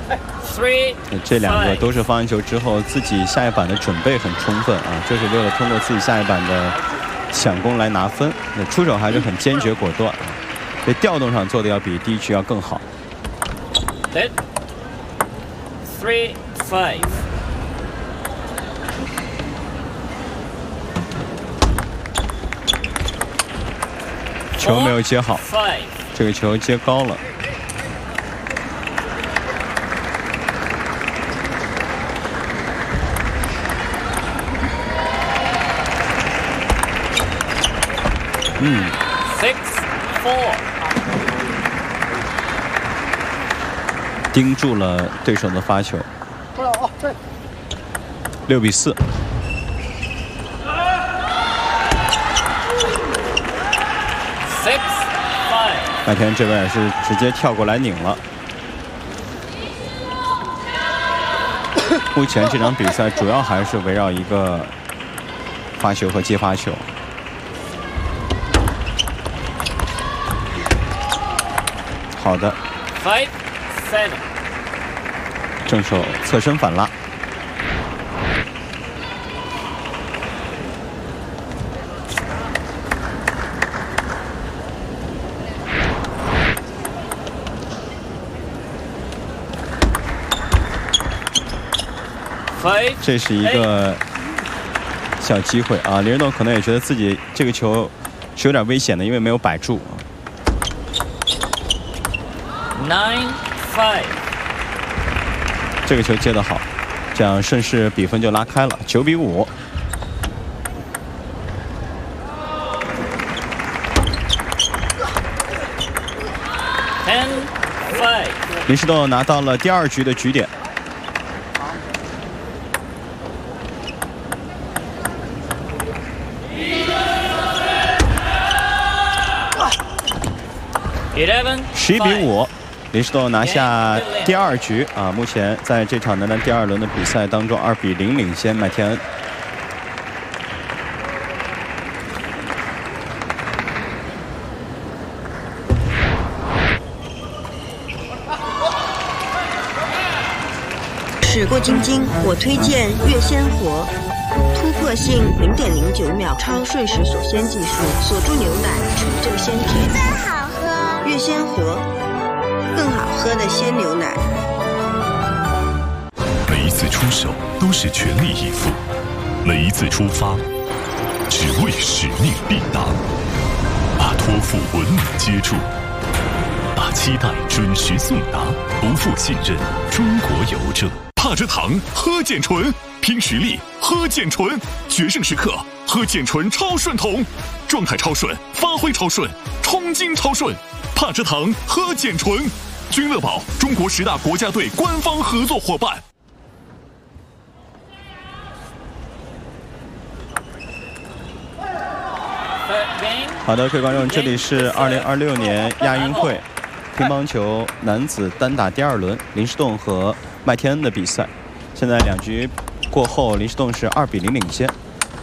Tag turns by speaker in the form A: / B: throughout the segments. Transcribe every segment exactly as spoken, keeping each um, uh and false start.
A: 这两个都是发完球之后自己下一板的准备很充分啊，就是为了通过自己下一板的抢攻来拿分。那出手还是很坚决果断，这调动上做的要比第一局要更好。
B: Three five。
A: 球没有接好，这个球接高了。嗯
B: ，six four，
A: 盯住了对手的发球。六比四。
B: six five。
A: 麦田这边也是直接跳过来拧了。目前这场比赛主要还是围绕一个发球和接发球。好的。
B: Five seven。
A: 正手侧身反拉。这是一个小机会啊！林士栋可能也觉得自己这个球是有点危险的，因为没有摆住。
B: Nine five，
A: 这个球接得好，这样顺势比分就拉开了，九比五。
B: Ten five，
A: 林士栋拿到了第二局的局点。十一比五，林士栋拿下第二局啊！目前在这场男单第二轮的比赛当中，二比零领先麦天恩。
C: 时过境迁，我推荐月鲜活。突破性零点零九秒超瞬时锁鲜技术，锁住牛奶，纯正鲜甜，
D: 真好喝。
C: 月鲜活，更好喝的鲜牛奶。
E: 每一次出手都是全力以赴，每一次出发只为使命必达。把托付稳稳接住，把期待准时送达，不负信任，中国邮政。帕芝糖喝健醇，拼实力喝健醇，决胜时刻喝健醇超顺桶，状态超顺，发挥超顺，冲劲超顺。帕芝糖喝健醇，君乐宝中国十大国家队官方合作伙伴。
A: 好的，各位观众，这里是二零二六年亚运会乒乓球男子单打第二轮，林士栋和麦天恩的比赛。现在两局过后，林士栋是二比零领先。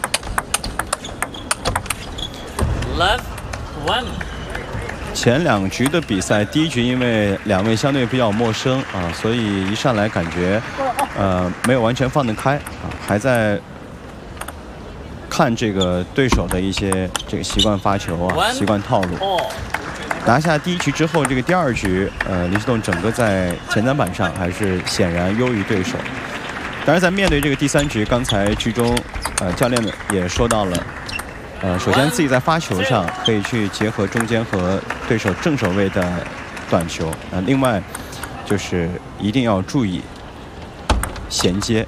B: Love one。
A: 前两局的比赛，第一局因为两位相对比较陌生啊，所以一上来感觉呃没有完全放得开啊，还在看这个对手的一些这个习惯发球啊，习惯套路。拿下第一局之后，这个第二局，呃，林士栋整个在前三板上还是显然优于对手。当然，在面对这个第三局，刚才局中，呃，教练也说到了，呃，首先自己在发球上可以去结合中间和对手正手位的短球，呃，另外就是一定要注意衔接，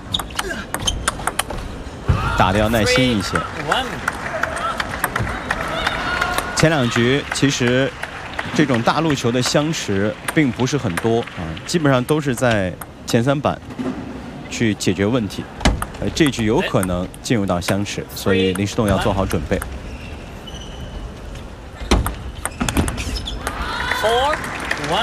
A: 打得要耐心一些。前两局其实这种大陆球的相持并不是很多啊，基本上都是在前三板去解决问题。呃，这局有可能进入到相持，所以林士栋要做好准备。
B: Four one。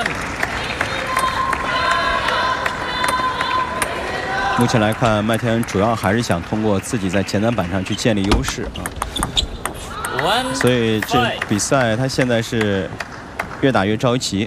A: 目前来看，麦天恩主要还是想通过自己在前三板上去建立优势啊。所以这比赛他现在是越打越着急。